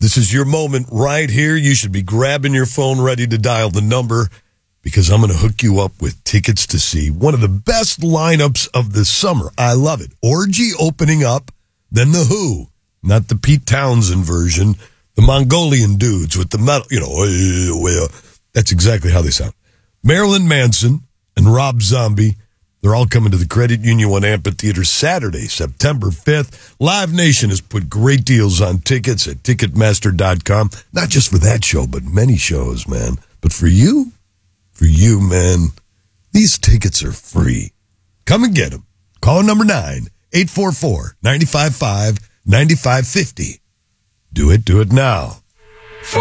This is your moment right here. You should be grabbing your phone ready to dial the number because I'm going to hook you up with tickets to see one of the best lineups of the summer. I love it. Orgy opening up, then The Who, not the Pete Townsend version, the Mongolian dudes with the metal, that's exactly how they sound. Marilyn Manson and Rob Zombie, they're all coming to the Credit Union One Amphitheater Saturday, September 5th. Live Nation has put great deals on tickets at Ticketmaster.com. Not just for that show, but many shows, man. But for you, man, these tickets are free. Come and get them. Call number 9-844-955-9550. Do it now.